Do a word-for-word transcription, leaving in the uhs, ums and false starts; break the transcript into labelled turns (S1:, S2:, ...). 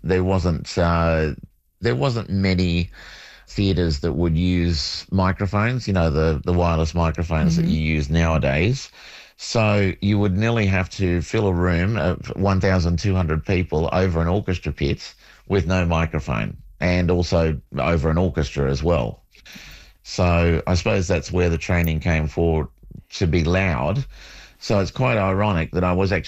S1: there wasn't uh, there wasn't many theatres that would use microphones, you know, the, the wireless microphones that
S2: Hmm.
S1: you use nowadays. So you would nearly have to fill a room of one thousand two hundred people over an orchestra pit with no microphone and also over an orchestra as well. So I suppose that's where the training came for to be loud. So it's quite ironic that I was actually